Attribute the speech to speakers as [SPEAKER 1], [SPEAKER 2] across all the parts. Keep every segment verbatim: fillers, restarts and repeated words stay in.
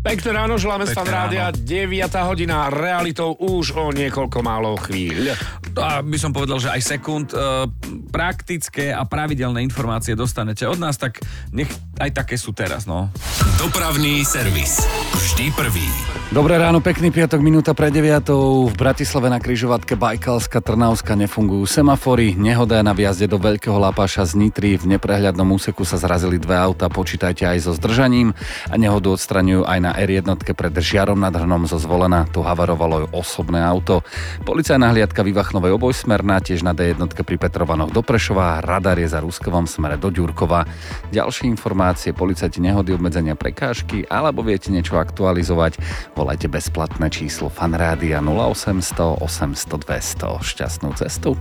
[SPEAKER 1] Pekné ráno, želáme z Fan Rádia, deviata hodina, realitou už o niekoľko málo chvíľ.
[SPEAKER 2] A by som povedal, že aj sekúnd. E, praktické a pravidelné informácie dostanete od nás, tak nech aj také sú teraz, no.
[SPEAKER 3] Dopravný servis. Vždy prvý.
[SPEAKER 4] Dobré ráno, pekný piatok, minúta pre deviatou. V Bratislave na križovatke Bajkalska Trnavska nefungujú semafory. Nehoda na viazde do Veľkého Lápaša z Nitry. V neprehľadnom úseku sa zrazili dve auta, počítajte aj so zdržaním. A nehodu odstraňujú aj na er jedna pred Žiarom nad Hrnom zo Zvolena. Tu havarovalo osobné auto. Policajná hliadka Vývachnovej obojsmerná, tiež na dé jedna pri Petrovanoch do Prešova. Radar je za Ruskovom smere do Ďurkova. Ďalšie informácie, policajti, nehody, obmedzenia, prekážky, alebo viete niečo aktualizovať, volajte bezplatné číslo Fan Rádia nula osemsto osemsto dvesto. Šťastnú cestu.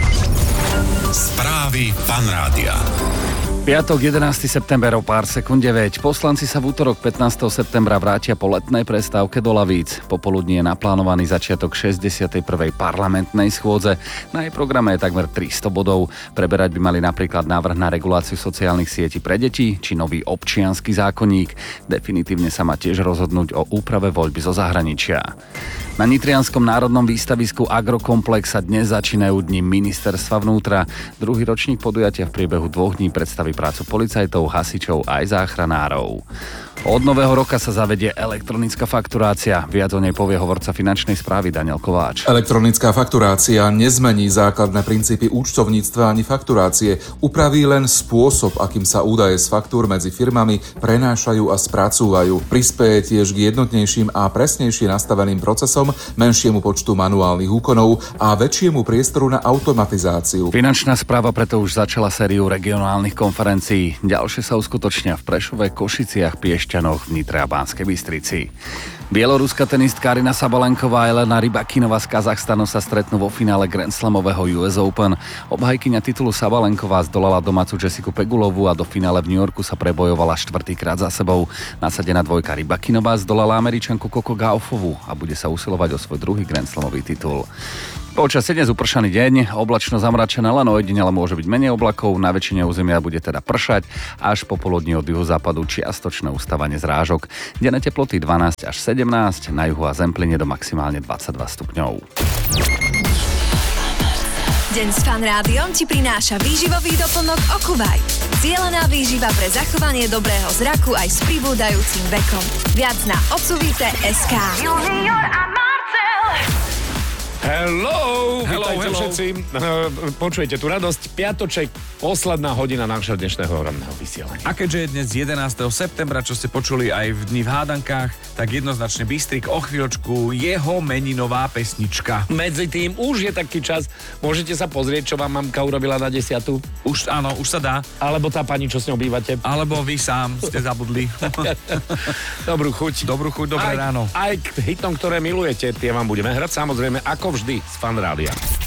[SPEAKER 3] Správy Fan Rádia.
[SPEAKER 4] Piatok, jedenásteho septembra, o pár sekúnd deväť. Poslanci sa v útorok pätnásteho septembra vrátia po letnej prestávke do lavíc. Popoludní je naplánovaný začiatok šesťdesiatej prvej parlamentnej schôdze. Na jej programe je takmer tristo bodov. Preberať by mali napríklad návrh na reguláciu sociálnych sietí pre deti či nový občiansky zákonník. Definitívne sa má tiež rozhodnúť o úprave voľby zo zahraničia. Na Nitrianskom národnom výstavisku Agrokomplex sa dnes začínajú dni ministerstva vnútra. Druhý ročník podujatia v priebehu dvoch dní predstaví prácu policajtov, hasičov aj záchranárov. Od nového roka sa zavedie elektronická fakturácia. Viac o nej povie hovorca finančnej správy Daniel Kováč.
[SPEAKER 5] Elektronická fakturácia nezmení základné princípy účtovníctva ani fakturácie. Upraví len spôsob, akým sa údaje z faktúr medzi firmami prenášajú a spracúvajú. Prispeje tiež k jednotnejším a presnejšie nastaveným procesom, menšiemu počtu manuálnych úkonov a väčšiemu priestoru na automatizáciu.
[SPEAKER 4] Finančná správa preto už začala sériu regionálnych konferencií. Ďalšie sa uskutočnia v Prešove, Košiciach, Piešťanoch, v Nitre a Banskej Bystrici. Bieloruská tenistka Aryna Sabalenková a Elena Rybakinová z Kazachstanu sa stretnú vo finále Grand Slamového ú es Open. Obhajkyňa titulu Sabalenková zdolala domácu Jessiku Pegulovú a do finále v New Yorku sa prebojovala štvrtýkrát za sebou. Nasadená dvojka Rybakinová zdolala Američanku Coco Gaufovú a bude sa usilovať o svoj druhý Grand Slamový titul. Počasie dnes upršaný deň, oblačno zamračené, len ojedinele môže byť menej oblakov, na väčšine územia bude teda pršať, až popoludní od juhu západu čiastočné ustávanie zrážok. Denné teploty dvanásť až sedemnásť, na juhu a Zemplíne do maximálne dvadsaťdva stupňov.
[SPEAKER 6] Deň s Fan Rádiom ti prináša výživový doplnok Okubaj. Cielená výživa pre zachovanie dobrého zraku aj s pribúdajúcim vekom. Viac na odsuvite bodka es ká.
[SPEAKER 1] Hello!
[SPEAKER 2] Hello,
[SPEAKER 1] Vítajte
[SPEAKER 2] hello.
[SPEAKER 1] všetci. Počujete tu radosť. Piatoček, posledná hodina nášho dnešného ranného vysielania.
[SPEAKER 2] A keďže je dnes jedenásteho septembra, čo ste počuli aj v dni v hádankách, tak jednoznačne Bystrik o chvíľočku jeho meninová pesnička.
[SPEAKER 1] Medzi tým už je taký čas. Môžete sa pozrieť, čo vám mamka urobila na desiatu?
[SPEAKER 2] Už áno, už sa dá.
[SPEAKER 1] Alebo tá pani, čo s ňou bývate?
[SPEAKER 2] Alebo vy sám ste zabudli.
[SPEAKER 1] Dobrú chuť.
[SPEAKER 2] Dobrú chuť, dobré
[SPEAKER 1] aj,
[SPEAKER 2] ráno.
[SPEAKER 1] Aj k hitom, ktoré milujete, tie vám budeme hrať samozrejme ako vždy z Fan Rádia.